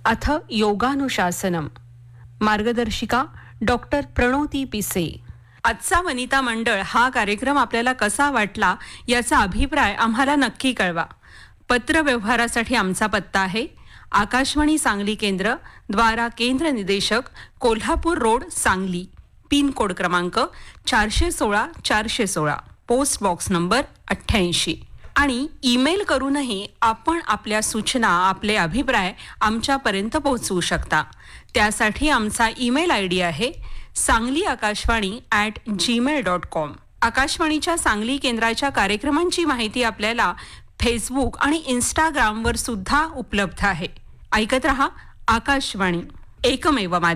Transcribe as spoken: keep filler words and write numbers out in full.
अथ योगानुशासनम. मार्गदर्शिका डॉक्टर प्रणोती पिसे. आजचा वनिता मंडळ हा कार्यक्रम आपल्याला कसा वाटला याचा अभिप्राय आम्हाला नक्की कळवा. पत्र व्यवहारासाठी आमचा पत्ता आहे आकाशवाणी सांगली केंद्र, द्वारा केंद्र निदेशक, Kolhapur road, Sangli. Pin code क्रमांक चारशे सोळा चारशे सोळा, पोस्ट बॉक्स नंबर अठ्ठ्याऐंशी. आणि ईमेल करूनही आपण आपल्या सूचना, आपले अभिप्राय आमच्यापर्यंत पोहोचवू शकता. त्यासाठी आमचा ईमेल आय डी आहे Sangli Akashvani at Gmail dot com. आकाशवाणीच्या सांगली केंद्राच्या कार्यक्रमांची माहिती आपल्याला फेसबुक आणि इंस्टाग्रामवर सुद्धा उपलब्ध आहे. ऐकत रहा आकाशवाणी, एकमेव माध्यम.